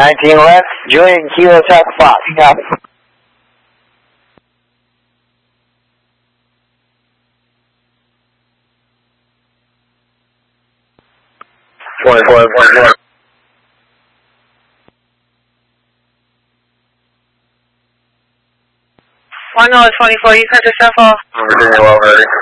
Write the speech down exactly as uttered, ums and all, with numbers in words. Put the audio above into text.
nineteen left, Julian Kilo Chuck Fox, copy. twenty-four, twenty-four. One North twenty-four, you cut yourself off. Virginia, well ready.